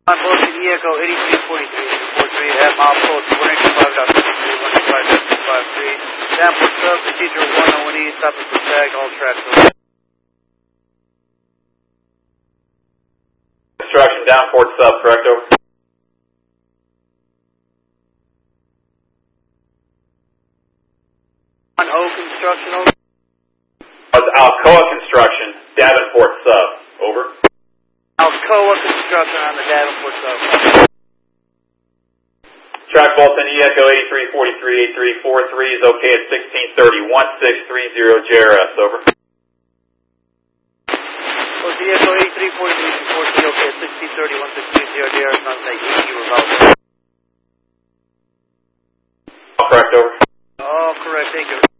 On Boston Echo 8343, at mile code 185.53, 185.53. Downport sub, procedure 101 East, stop at the tag, all tracks over. Construction, downport sub, correct, over. On O construction, over. Alcoa Construction, Davenport sub, over. Alcoa construction on the Davenport sub. Track Bolton Echo 8343, 8343 is okay at 1630, 1630 JRS, over. Bolton Echo 8343, 43 okay at 1630, 1630 JRS on the EQ about. Correct, over. Oh, correct, thank you.